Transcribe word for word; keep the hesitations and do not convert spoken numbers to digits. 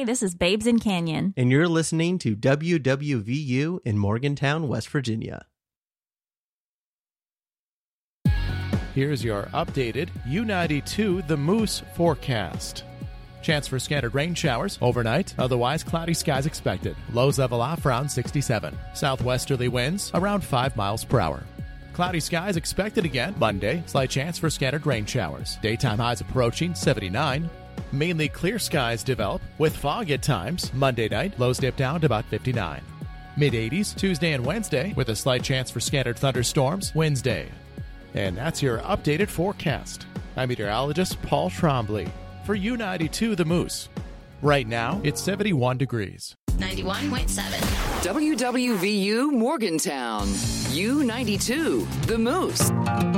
Hey, this is Babes in Canyon. And you're listening to W W V U in Morgantown, West Virginia. Here's your updated U ninety-two The Moose forecast. Chance for scattered rain showers overnight, otherwise cloudy skies expected. Lows level off around sixty-seven. Southwesterly winds around five miles per hour. Cloudy skies expected again Monday. Slight chance for scattered rain showers. Daytime highs approaching seventy-nine. Mainly clear skies develop with fog at times. Monday night, lows dip down to about fifty-nine. mid eighties Tuesday and Wednesday with a slight chance for scattered thunderstorms Wednesday. And that's your updated forecast. I'm meteorologist Paul Trombley for U ninety-two The Moose. Right now, it's seventy-one degrees. ninety-one point seven. W W V U Morgantown. U ninety-two The Moose.